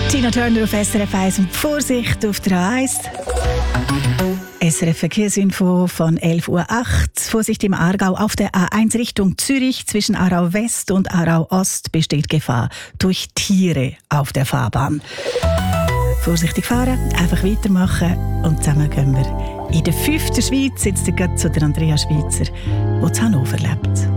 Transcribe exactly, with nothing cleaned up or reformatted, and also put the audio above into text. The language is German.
Tina Turner auf S R F eins und Vorsicht auf der A eins. S R F Verkehrsinfo von elf Uhr acht. Vorsicht im Aargau auf der A eins Richtung Zürich. Zwischen Aarau West und Aarau Ost besteht Gefahr durch Tiere auf der Fahrbahn. Vorsichtig fahren, einfach weitermachen und zusammen gehen wir in der fünften Schweiz. Jetzt gerade zu der Andrea Schweizer, die in Hannover lebt.